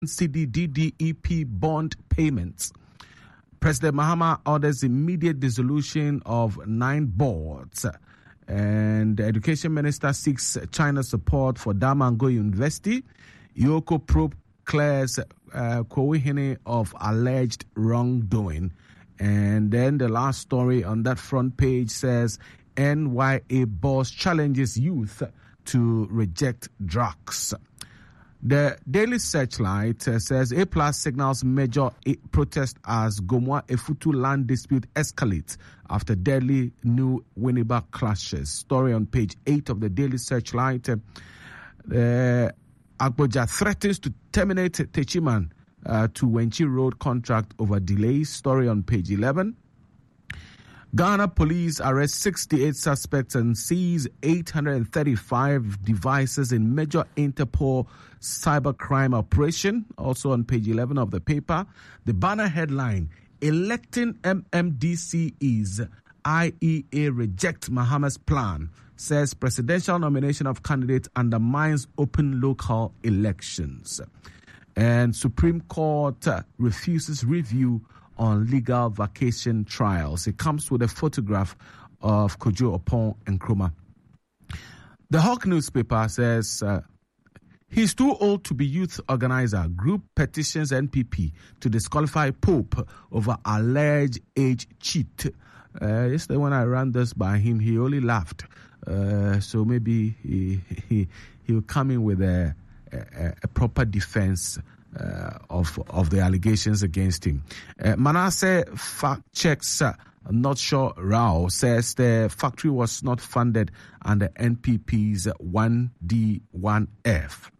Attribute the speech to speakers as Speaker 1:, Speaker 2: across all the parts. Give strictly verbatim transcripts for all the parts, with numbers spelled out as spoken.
Speaker 1: C D D D E P bond payments. President Mahama orders immediate dissolution of nine boards. And the Education Minister seeks China's support for Damango University. Yoko probe clears uh, Kowihini of alleged wrongdoing. And then the last story on that front page says N Y A boss challenges youth to reject drugs. The Daily Searchlight uh, says A-Plus signals major a- protest as Gomwa Efutu land dispute escalates after deadly new Winneba clashes. Story on page eight of the Daily Searchlight. Uh, uh, Agboja threatens to terminate Techiman uh, to Wenchi Road contract over delays. Story on page eleven. Ghana police arrest sixty-eight suspects and seize eight hundred thirty-five devices in major Interpol cybercrime operation. Also on page eleven of the paper, the banner headline, electing M M D C is I E A reject Mahama's plan, says presidential nomination of candidate undermines open local elections. And Supreme Court refuses review on legal vacation trials. It comes with a photograph of Kojo Opon Nkrumah. The Hawk newspaper says uh, he's too old to be youth organizer. Group petitions N P P to disqualify Pope over alleged age cheat. Uh, yesterday when I ran this by him, he only laughed. Uh, so maybe he, he he'll come in with a, a, a proper defense Uh, of of the allegations against him. Uh, Manasseh fact checks. Uh, not sure. Rao says the factory was not funded under N P P's one D one F.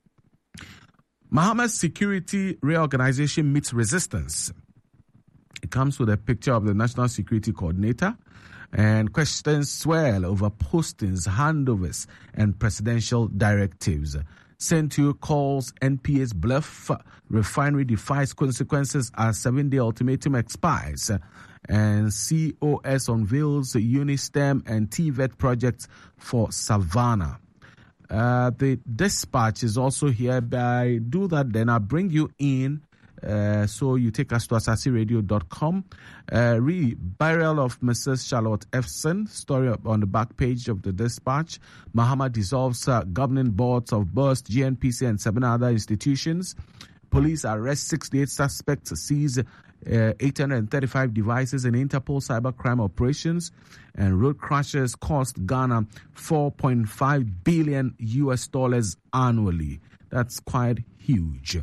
Speaker 1: Mahama's security reorganization meets resistance. It comes with a picture of the National Security Coordinator, and questions swell over postings, handovers, and presidential directives. Centur calls N P A's bluff. Refinery defies consequences as seven-day ultimatum expires. And C O S unveils Unistem and T V E T projects for Savannah. Uh, the dispatch is also here. By do that, then I'll bring you in. Uh, so you take us to asasi radio dot com. Uh, re burial of Missus Charlotte Efson, story on the back page of the dispatch. Mahama dissolves uh, governing boards of Burst, G N P C, and seven other institutions. Police arrest sixty-eight suspects, seize uh, eight hundred thirty-five devices in Interpol cybercrime operations, and road crashes cost Ghana four point five billion U S dollars annually. That's quite huge.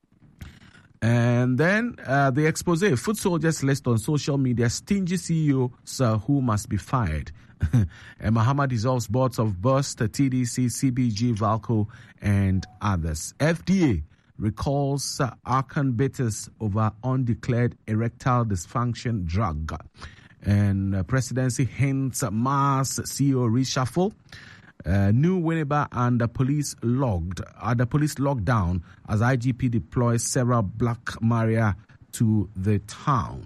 Speaker 1: And then uh, the expose, foot soldiers list on social media, stingy C E Os uh, who must be fired. And Mahama dissolves boards of Burst, T D C, C B G, Valco, and others. F D A recalls uh, Arcan bitters over undeclared erectile dysfunction drug. And uh, presidency hints mass C E O reshuffle. Uh, new Winneba and the police logged, uh, the police locked down as I G P deploys several Black Maria to the town.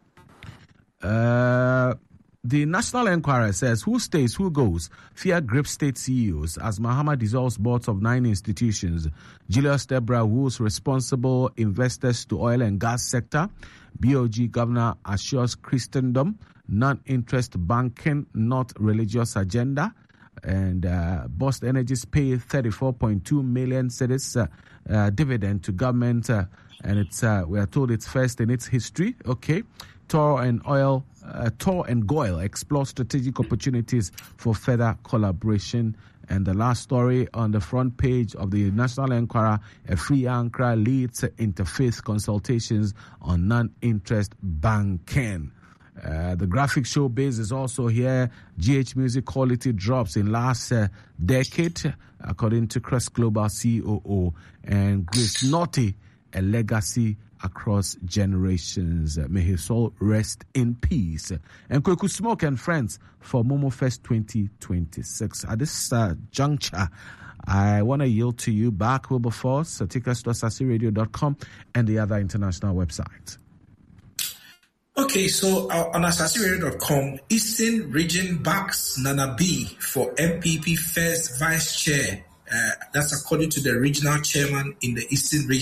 Speaker 1: Uh, the National Enquirer says, who stays, who goes? Fear grips state C E Os as Mahama dissolves boards of nine institutions. Julius Debra woos responsible investors to oil and gas sector. B O G governor assures Christendom, non-interest banking, not religious agenda. And uh, Bost Energies pay thirty-four point two million cedis uh, uh, dividend to government, uh, and it's uh, we are told it's first in its history. Okay, Tor and Oil, uh, Tor and Goil explore strategic opportunities for further collaboration. And the last story on the front page of the National Enquirer: a free Ankara leads interfaith consultations on non-interest banking. Uh, the graphic showbiz is also here. G H Music quality drops in last uh, decade, according to Crest Global C O O. And Grace Naughty, a legacy across generations. May his soul rest in peace. And Kweku Smoke and friends for Momo Fest twenty twenty-six. At this uh, juncture, I want to yield to you back, Wilberforce. So take us to asasi radio dot com and the other international websites.
Speaker 2: Okay, so uh, on asasi radio dot com, Eastern Region backs Nana B for M P P first vice chair. Uh, that's according to the regional chairman in the Eastern Region.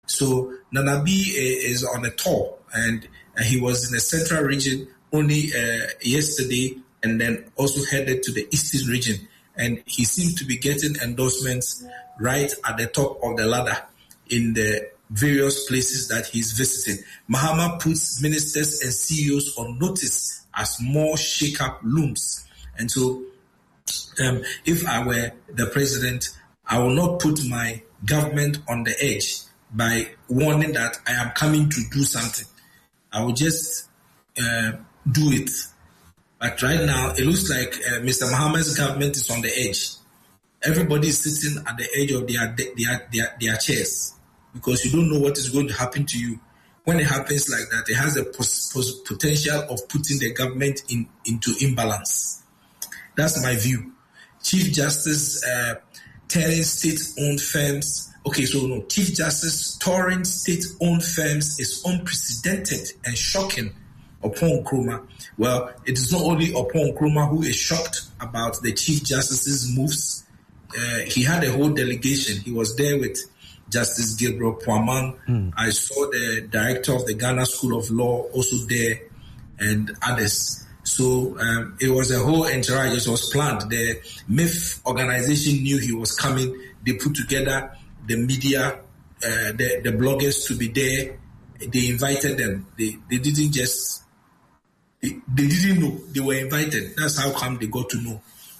Speaker 2: So Nana B is on a tour, and he was in the central region only uh, yesterday, and then also headed to the eastern region. And he seemed to be getting endorsements right at the top of the ladder in the various places that he's visiting. Mahama puts ministers and C E Os on notice as more shake-up looms. And so um, if I were the president, I will not put my government on the edge by warning that I am coming to do something. I will just uh, do it. But right now, it looks like uh, Mister Mahama's government is on the edge. Everybody is sitting at the edge of their, their, their, their chairs because you don't know what is going to happen to you. When it happens like that, it has a pos- pos- potential of putting the government in, into imbalance. That's my view. Chief Justice uh, telling state-owned firms, okay, so no, Chief Justice touring state-owned firms is unprecedented and shocking upon Nkrumah. Well, it is not only upon Nkrumah who is shocked about the Chief Justice's moves. Uh, he had a whole delegation. He was there with Justice Gabriel Poimang. Mm. I saw the director of the Ghana School of Law also there and others. So um, it was a whole entourage. It was planned. The M I F organization knew he was coming. They put together the media, uh, the, the bloggers to be there. They invited them. They, they didn't just... They, they didn't know they were invited. That's how come they got to know.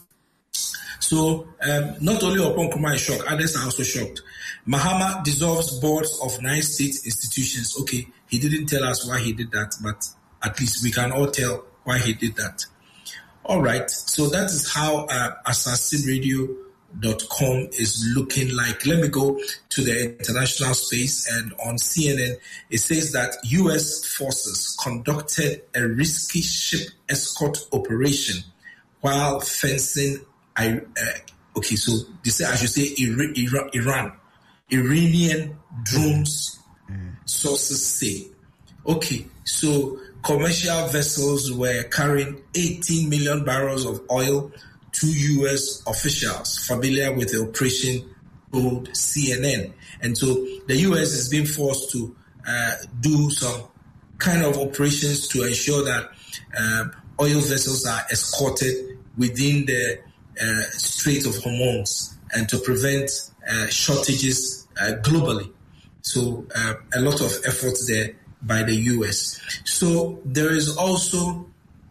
Speaker 2: So um, not only upon Nkrumah is shocked, others are also shocked. Mahama dissolves boards of nine state institutions. Okay, he didn't tell us why he did that, but at least we can all tell why he did that. All right, so that is how uh, assassin radio dot com is looking like. Let me go to the international space, and on C N N it says that U S forces conducted a risky ship escort operation while fencing uh, okay so they say I should say Iran, Iran Iranian drones, sources say. Okay, so commercial vessels were carrying eighteen million barrels of oil. Two U S officials familiar with the operation told C N N. And so the U S is being forced to uh, do some kind of operations to ensure that uh, oil vessels are escorted within the uh, Strait of Hormuz and to prevent uh, shortages uh, globally. So uh, a lot of efforts there by the U S. So there is also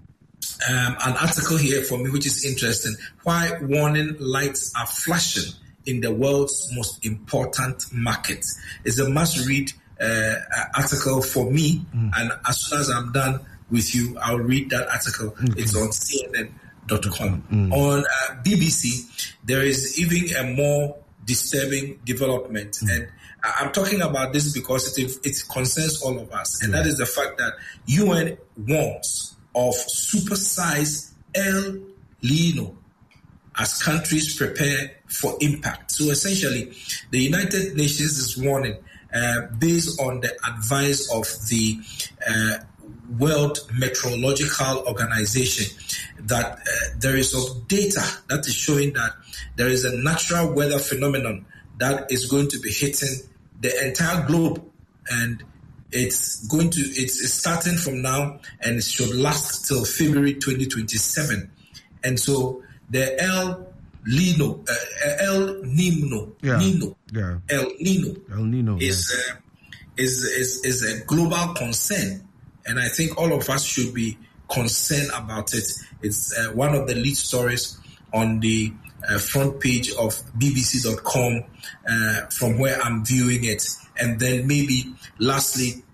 Speaker 2: Um, an article here for me which is interesting. Why warning lights are flashing in the world's most important market. It's a must-read uh, article for me, mm. and as soon as I'm done with you, I'll read that article. Mm-hmm. It's on C N N dot com. Mm-hmm. On uh, B B C, there is even a more disturbing development, mm. and I'm talking about this because it, it concerns all of us, and yeah. that is the fact that U N warns of supersized El Nino as countries prepare for impact. So essentially, the United Nations is warning, uh, based on the advice of the uh, World Meteorological Organization, that uh, there is some data that is showing that there is a natural weather phenomenon that is going to be hitting the entire globe, and It's going to, it's starting from now and it should last till February twenty twenty-seven. And so the El Nino, uh, El Nino,
Speaker 1: yeah.
Speaker 2: Nino,
Speaker 1: yeah.
Speaker 2: El Nino,
Speaker 1: El Nino
Speaker 2: is,
Speaker 1: yeah.
Speaker 2: uh, is, is, is a global concern. And I think all of us should be concerned about it. It's uh, one of the lead stories on the uh, front page of B B C dot com uh, from where I'm viewing it. And then maybe lastly,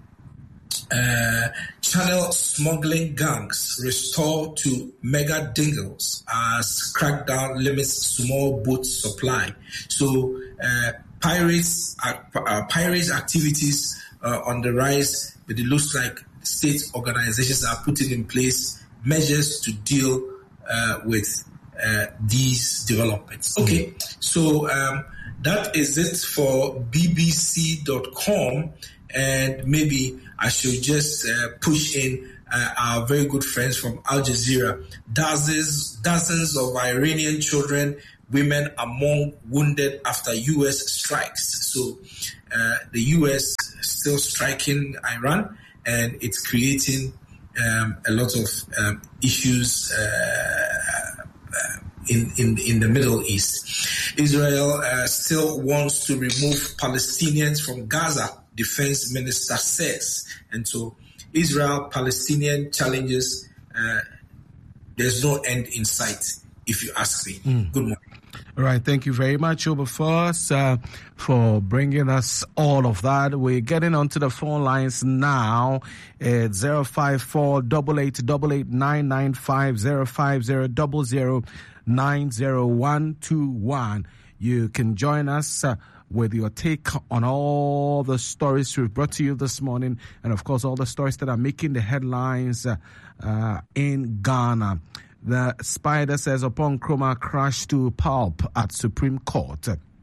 Speaker 2: uh, channel smuggling gangs restore to mega dingles as crackdown limits small boat supply. So uh, pirates, uh, uh, pirates activities uh, on the rise, but it looks like state organizations are putting in place measures to deal uh, with uh, these developments. Okay, so um, that is it for B B C dot com, and maybe I should just uh, push in uh, our very good friends from Al Jazeera. Dozens, dozens of Iranian children, women among wounded after U S strikes. So uh, the U S still striking Iran, and it's creating um, a lot of um, issues uh, uh, in, in, in the Middle East. Israel uh, still wants to remove Palestinians from Gaza, Defense Minister says. And so Israel-Palestinian challenges, uh, there's no end in sight, if you ask me. Mm. Good morning.
Speaker 1: All right, thank you very much, Wilberforce, uh, for bringing us all of that. We're getting onto the phone lines now. It's zero five four eight eight eight eight nine nine five, zero five zero zero zero nine zero one two one. You can join us uh, with your take on all the stories we've brought to you this morning, and of course all the stories that are making the headlines uh, uh, in Ghana. The Spider says upon Nkrumah crash to pulp at Supreme Court,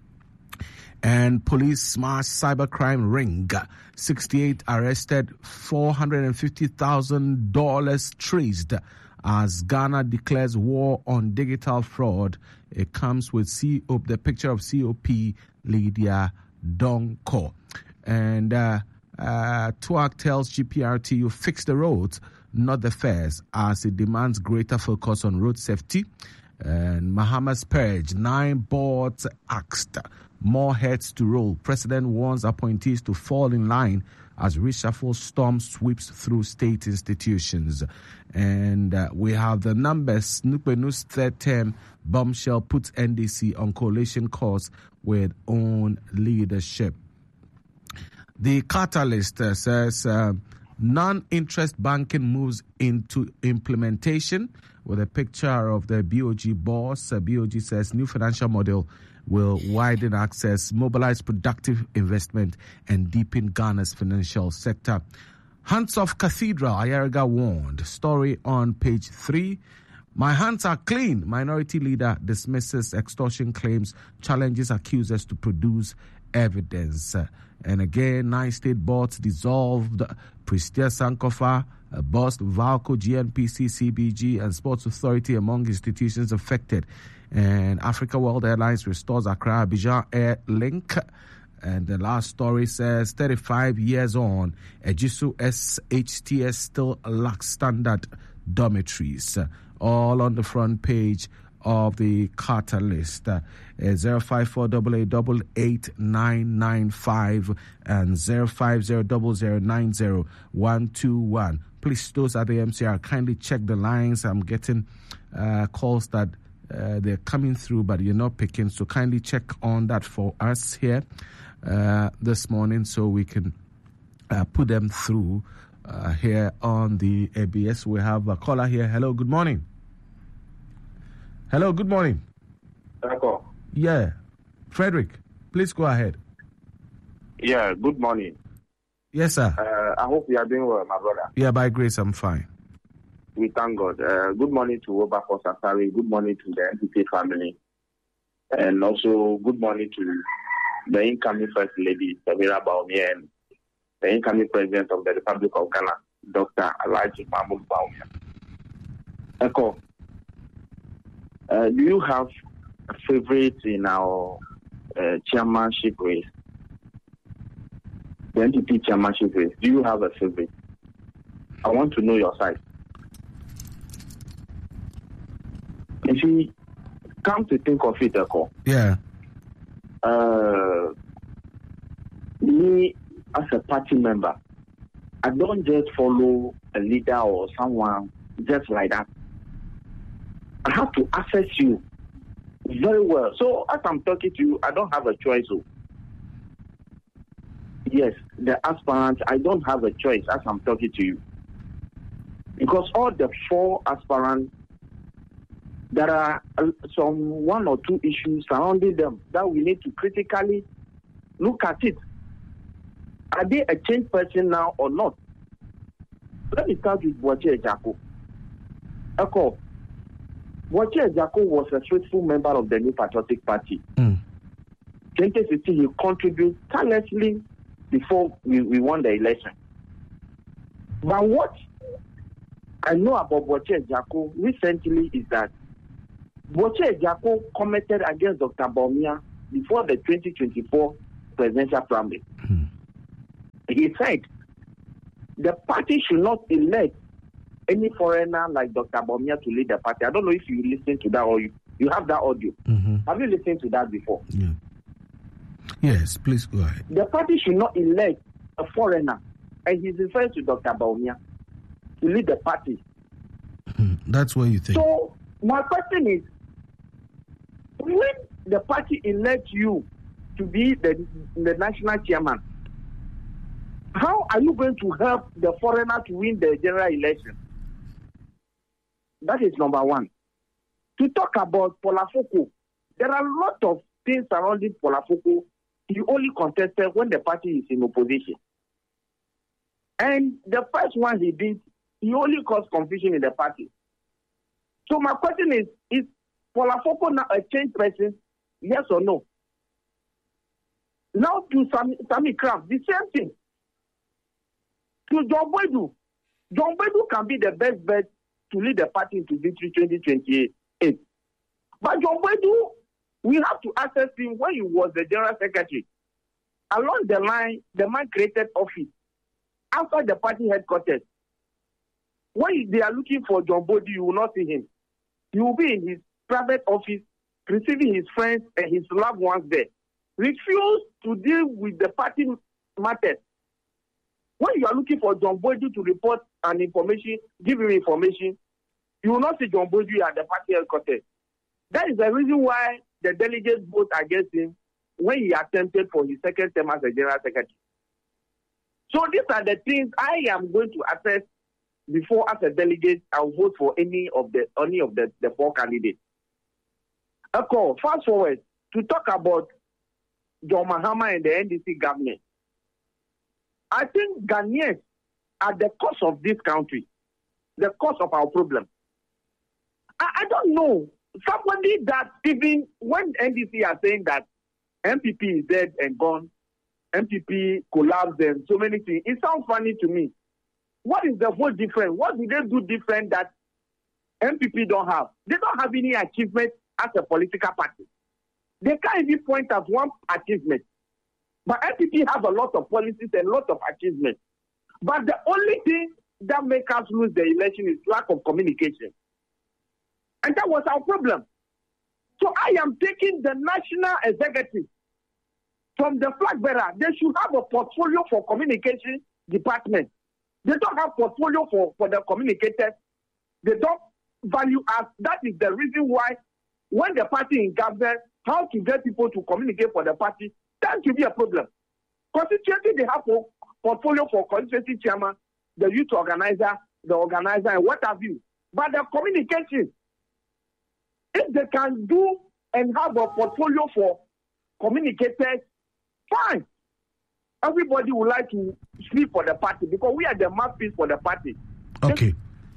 Speaker 1: and police smash cybercrime ring, sixty-eight arrested, four hundred fifty thousand dollars traced as Ghana declares war on digital fraud. It comes with C O P, the picture of C O P Lydia Donko. And uh, uh, Tuak tells G P R T you fix the roads, not the fares, as it demands greater focus on road safety. And Mahama's purge, nine boards axed, more heads to roll. President warns appointees to fall in line as reshuffle storm sweeps through state institutions. And uh, we have the numbers. Nukbenu's third term bombshell puts N D C on coalition course with own leadership. The Catalyst uh, says uh, non-interest banking moves into implementation with a picture of the B O G boss. Uh, B O G says new financial model will widen access, mobilize productive investment, and deepen Ghana's financial sector. Hands off Cathedral, Ayariga warned. Story on page three. My hands are clean. Minority leader dismisses extortion claims, challenges accusers to produce evidence. And again, nine state boards dissolved. Prestia Sankofa, uh, Bost, Valco, G N P C, C B G, and Sports Authority among institutions affected. And Africa World Airlines restores Accra Abidjan Air Link. And the last story says thirty-five years on, Ejisu S H T S still lacks standard dormitories. Uh, all on the front page of the Catalyst. Uh, zero five four eight eight eight nine nine five and zero five zero zero zero nine zero one two one. Please, those at the M C R, kindly check the lines. I'm getting uh, calls that uh, they're coming through, but you're not picking. So kindly check on that for us here uh, this morning so we can uh, put them through uh, here on the A B S. We have a caller here. Hello, good morning. Hello, good morning.
Speaker 3: Hello.
Speaker 1: Yeah. Frederick, please go ahead.
Speaker 3: Yeah, good morning.
Speaker 1: Yes, sir.
Speaker 3: Uh, I hope you are doing well, my brother.
Speaker 1: Yeah, by grace, I'm fine.
Speaker 3: We thank God. Uh, good morning to Wilberforce Asari. Good morning to the N P P family. And also, good morning to the incoming First Lady, Samira Bawumia, and the incoming President of the Republic of Ghana, Doctor Alhaji Mahmoud Bawumia. Echo. Uh, do you have a favorite in our uh, chairmanship race? The N P P chairmanship race. Do you have a favorite? I want to know your side. If you come to think of it, Echo,
Speaker 1: yeah.
Speaker 3: Uh, me as a party member, I don't just follow a leader or someone just like that. I have to assess you very well. So as I'm talking to you, I don't have a choice. So. Yes, the aspirants, I don't have a choice as I'm talking to you. Because all the four aspirants, there are some one or two issues surrounding them that we need to critically look at it. Are they a changed person now or not? Let me start with Boakye Ejako. Echo. Boakye Ejako was a faithful member of the New Patriotic Party. Mm. twenty sixteen, he contributed tirelessly before we, we won the election. But what I know about Boakye Ejako recently is that Boakye Ejako commented against Doctor Bawumia before the twenty twenty-four presidential primary. Hmm. He said the party should not elect any foreigner like Doctor Bawumia to lead the party. I don't know if you listen to that or you, you have that audio. Mm-hmm. Have you listened to that before?
Speaker 1: Yeah. Yes, please go ahead.
Speaker 3: The party should not elect a foreigner, and he's referring to Doctor Bawumia, to lead the party.
Speaker 1: Mm, that's what you think.
Speaker 3: So my question is, when the party elects you to be the, the national chairman, how are you going to help the foreigner to win the general election? That is number one. To talk about Paul Afoko, there are a lot of things surrounding Paul Afoko. He only contested when the party is in opposition. And the first one he did, he only caused confusion in the party. So my question is, is Paul Afoko now a changed person? Yes or no? Now to Sammy, Sammy Kraft, the same thing. To John Boydu, John Boydu can be the best bet to lead the party into victory twenty twenty-eight. But John Boydu, we have to assess him when he was the general secretary. Along the line, the man created office outside the party headquarters. When they are looking for John Boydu, you will not see him. He will be in his private office, receiving his friends and his loved ones there. Refuse to deal with the party matters. When you are looking for John Boydu to report an information, give him information, you will not see John Boydu at the party headquarters. That is the reason why the delegates vote against him when he attempted for his second term as a general secretary. So these are the things I am going to assess before, as a delegate, I will vote for any of the any of the, the four candidates. Okay, fast forward to talk about John Mahama and the N D C government. I think Ghanaians are the cause of this country, the cause of our problem. I, I don't know. Somebody that even when N D C are saying that M P P is dead and gone, M P P collapsed and so many things, it sounds funny to me. What is the whole difference? What do they do different that M P P don't have? They don't have any achievement as a political party. They can't even point at one achievement. But M P P have a lot of policies and a lot of achievements. But the only thing that makes us lose the election is lack of communication. And that was our problem. So I am taking the national executive from the flag bearer. They should have a portfolio for communication department. They don't have portfolio for, for the communicators. They don't value us. That is the reason why when the party in government, how to get people to communicate for the party, that should be a problem. Constituency, they have a portfolio for constituency chairman, the youth organizer, the organizer, and what have you. But the communication, if they can do and have a portfolio for communicators, fine. Everybody would like to speak for the party because we are the mouthpiece for the party.
Speaker 1: Okay.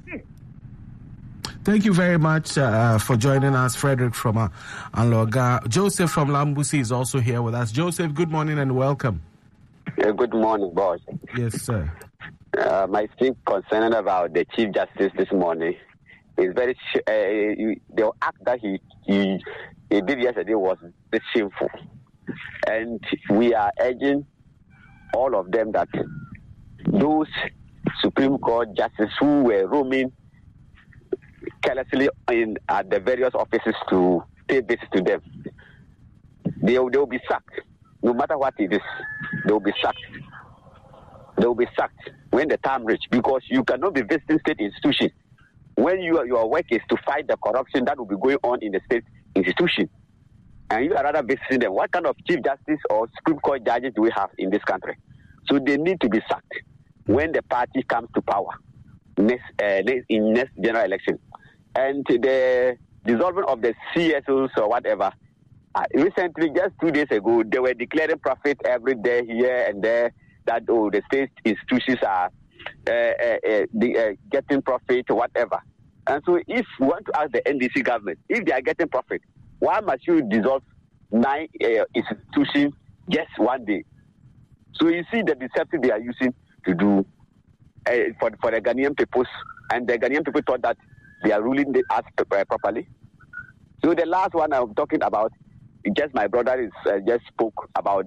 Speaker 1: Thank you very much uh, for joining us, Frederick from uh, Anloga. Joseph from Lambusi is also here with us. Joseph, good morning and welcome.
Speaker 4: Uh, good morning, boss.
Speaker 1: Yes, sir.
Speaker 4: Uh, my thing concerning about the Chief Justice this morning is very sh- uh, the act that he, he he did yesterday was very shameful, and we are urging all of them that those Supreme Court justices who were roaming carelessly in at the various offices to pay visits to them, they, they will be sacked. No matter what it is, they will be sacked. They will be sacked when the time reaches, because you cannot be visiting state institutions when you, your work is to fight the corruption that will be going on in the state institution. And you are rather visiting them. What kind of Chief Justice or Supreme Court judges do we have in this country? So they need to be sacked when the party comes to power next, uh, next in next general election. And the dissolving of the C S Os or whatever, uh, recently, just two days ago, they were declaring profit every day here and there that, oh, the state institutions are uh, uh, uh, the, uh, getting profit or whatever. And so if we want to ask the N D C government, if they are getting profit, why must you dissolve nine uh, institutions just one day? So you see the deception they are using to do uh, for, for the Ghanaian people, and the Ghanaian people thought that they are ruling the us uh, properly. So the last one I'm talking about, just my brother is uh, just spoke about the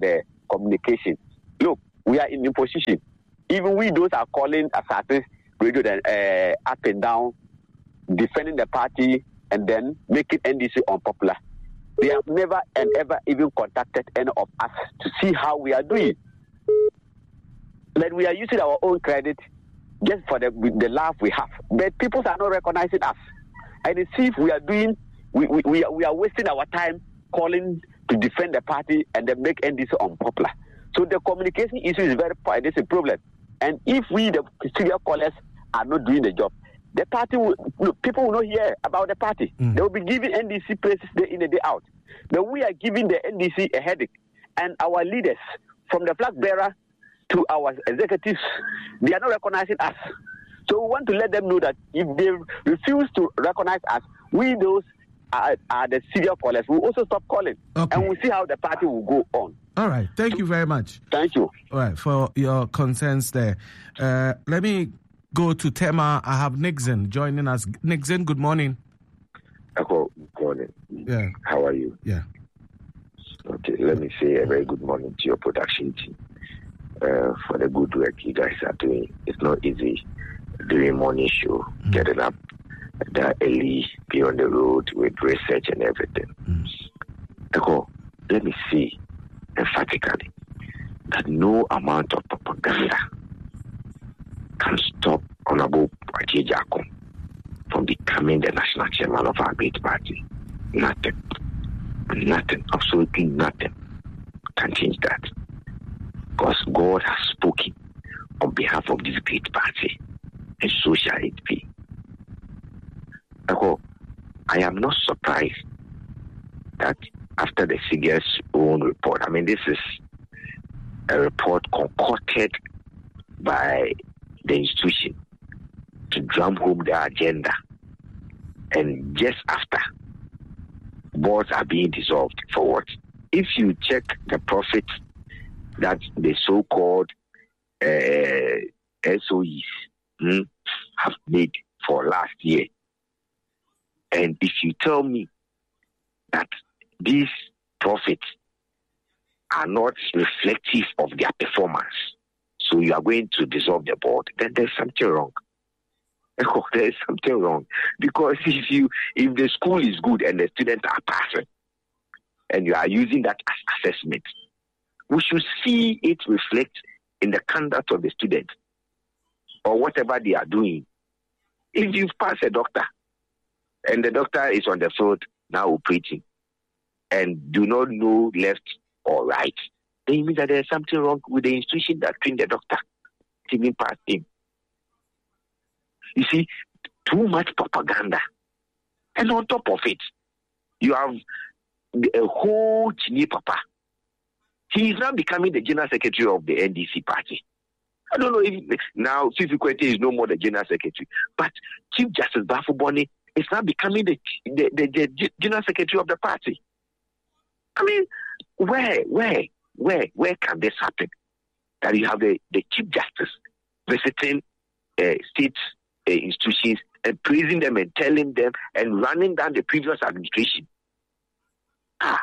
Speaker 4: communication. Look, we are in opposition. Even we, those are calling assassins, radio then uh, up and down, defending the party, and then making N D C unpopular. They have never and ever even contacted any of us to see how we are doing. Then we are using our own credit just for the the laugh we have. But people are not recognizing us. And it seems we are doing, we, we, we, are, we are wasting our time calling to defend the party and then make N D C unpopular. So the communication issue is very important. It's a problem. And if we, the serial callers, are not doing the job, the party will, people will not hear about the party. Mm. They will be giving N D C places day in and day out. But we are giving the N D C a headache. And our leaders, from the flag bearer to our executives, they are not recognizing us. So we want to let them know that if they refuse to recognize us, we those are, are the serial callers. We'll also stop calling. Okay. And we'll see how the party will go on.
Speaker 1: All right. Thank you very much.
Speaker 4: Thank you.
Speaker 1: All right, for your concerns there. Uh, let me go to Tema. I have Nixon joining us. Nixon, good morning.
Speaker 5: Good morning.
Speaker 1: Yeah.
Speaker 5: How are you?
Speaker 1: Yeah.
Speaker 5: Okay, let me say a very good morning to your production team uh, for the good work you guys are doing. It's not easy doing morning show, mm. getting up that early, be on the road with research and everything. Mm. Okay, let me say emphatically that no amount of propaganda can stop Honorable Kwabena Jankum from becoming the national chairman of our great party. Nothing. Nothing. Absolutely nothing can change that. Because God has spoken on behalf of this great party, and so shall it be. I am not surprised that after the C G S own report, I mean, this is a report concocted by the institution to drum home their agenda. And just after, boards are being dissolved for what? If you check the profit that the so-called uh, S O Es hmm, have made for last year, and if you tell me that these profits are not reflective of their performance, so you are going to dissolve the board, then there's something wrong. There is something wrong. Because if you if the school is good and the students are passing, and you are using that as assessment, we should see it reflect in the conduct of the student or whatever they are doing. If you pass a doctor and the doctor is on the field now operating and do not know left or right, then it means that there is something wrong with the institution that trained the doctor to even pass him. You see, too much propaganda. And on top of it, you have a whole Chini Papa. He is now becoming the general secretary of the N D C party. I don't know if now Fifi Kwete is no more the general secretary, but Chief Justice Bafo Boni is now becoming the, the, the, the general secretary of the party. I mean, where, where, where, where can this happen? That you have the, the Chief Justice visiting uh, states, uh, institutions, and praising them and telling them and running down the previous administration. Ah,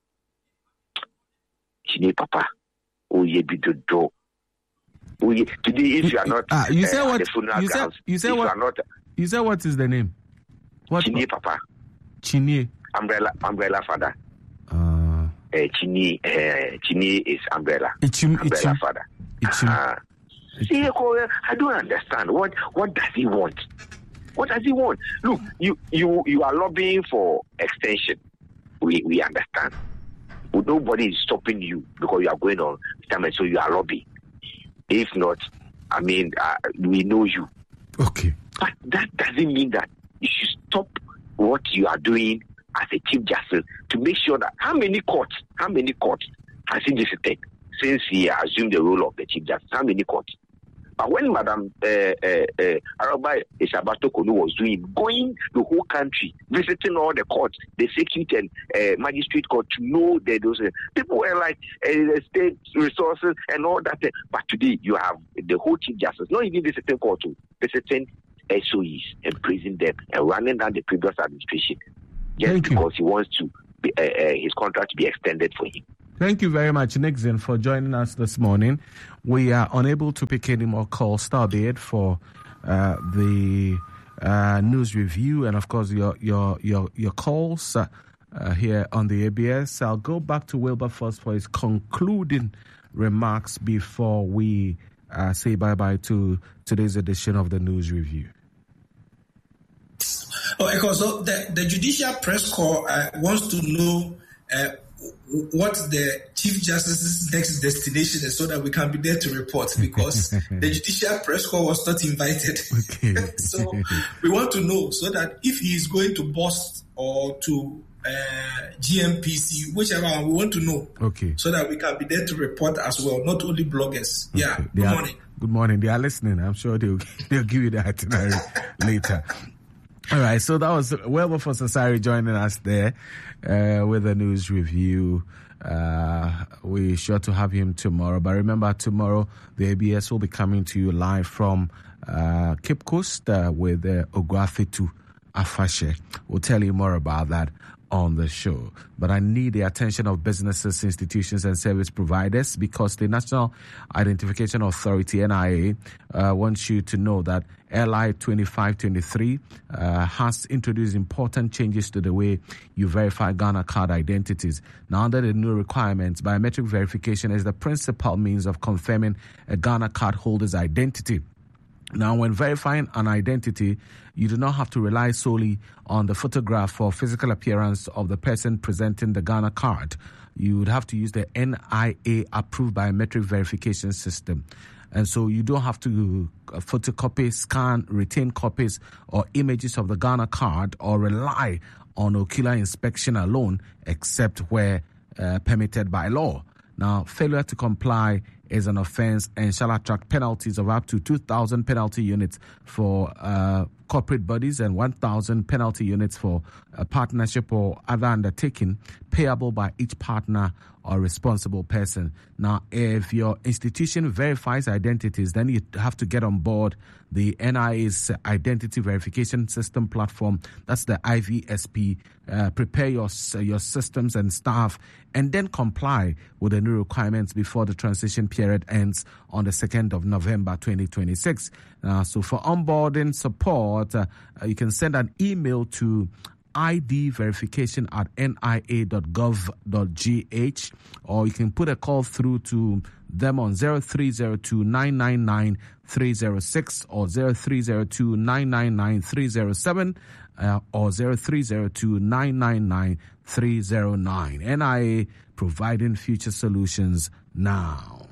Speaker 5: Chini Papa, oh ye be the door. Oh ye today if you are not
Speaker 1: ah, you say
Speaker 5: uh,
Speaker 1: what
Speaker 5: at the funeral
Speaker 1: you say
Speaker 5: grounds,
Speaker 1: you say
Speaker 5: if
Speaker 1: what
Speaker 5: you are not,
Speaker 1: you say what is the name? What
Speaker 5: Chini Papa?
Speaker 1: Chini.
Speaker 5: Umbrella umbrella father.
Speaker 1: Uh,
Speaker 5: uh Chini uh, Chini is umbrella.
Speaker 1: Ichim,
Speaker 5: umbrella
Speaker 1: Ichim,
Speaker 5: father.
Speaker 1: Ichim.
Speaker 5: Uh, See, I don't understand. What what does he want? What does he want? Look, you you you are lobbying for extension. We we understand. But nobody is stopping you because you are going on time, so you are lobbying. If not, I mean, uh, we know you.
Speaker 1: Okay.
Speaker 5: But that doesn't mean that you should stop what you are doing as a Chief Justice to make sure that how many courts, how many courts has he visited since he assumed the role of the Chief Justice? How many courts? But when Madam uh, uh, uh, Araba Esabato Konu was doing, going the whole country, visiting all the courts, the circuit and uh, magistrate court to know that those uh, people were like uh, the state resources and all that. Uh, but today you have the whole Chief Justice, not even visiting court, visiting S O Es and praising them and running down the previous administration just
Speaker 1: Thank
Speaker 5: because
Speaker 1: you.
Speaker 5: he wants to be, uh, uh, his contract to be extended for him.
Speaker 1: Thank you very much, Nixon, for joining us this morning. We are unable to pick any more calls, albeit for uh, the uh, news review and, of course, your your your your calls uh, uh, here on the A B S. I'll go back to Wilberforce for his concluding remarks before we uh, say bye-bye to today's edition of the news review.
Speaker 2: Oh, because so the, the Judicial Press Corps uh, wants to know uh, what the Chief Justice's next destination is so that we can be there to report, because the Judicial Press Corps was not invited. Okay. So we want to know so that if he is going to Boston or to uh, G M P C, whichever one, we want to know. Okay. So that we can be there to report as well, not only bloggers. Okay. Yeah. Good
Speaker 1: are,
Speaker 2: morning.
Speaker 1: Good morning. They are listening. I'm sure they'll, they'll give you the itinerary later. All right, so that was Wilberforce Asare joining us there uh, with a news review. Uh, we're sure to have him tomorrow. But remember, tomorrow the A B S will be coming to you live from uh, Cape Coast uh, with uh, Oguafetu Afashe. We'll tell you more about that on the show. But I need the attention of businesses, institutions, and service providers, because the National Identification Authority, N I A, uh, wants you to know that L I twenty-five twenty-three uh, has introduced important changes to the way you verify Ghana card identities. Now, under the new requirements, biometric verification is the principal means of confirming a Ghana card holder's identity. Now, when verifying an identity, you do not have to rely solely on the photograph or physical appearance of the person presenting the Ghana card. You would have to use the N I A-approved biometric verification system. And so you don't have to photocopy, scan, retain copies or images of the Ghana card or rely on ocular inspection alone, except where uh, permitted by law. Now, failure to comply is an offense and shall attract penalties of up to two thousand penalty units for uh, corporate bodies and one thousand penalty units for a partnership or other undertaking payable by each partner or responsible person. Now, if your institution verifies identities, then you have to get on board the N I A's Identity Verification System platform. That's the I V S P. Uh, prepare your your systems and staff, and then comply with the new requirements before the transition period ends on the second of November twenty twenty-six. Uh, so for onboarding support, uh, you can send an email to I D verification at N I A dot gov dot G H, or you can put a call through to them on zero three zero two nine nine nine three zero six or zero three zero two nine nine nine three zero seven uh, or zero three zero two nine nine nine three zero nine. N I A, providing future solutions now.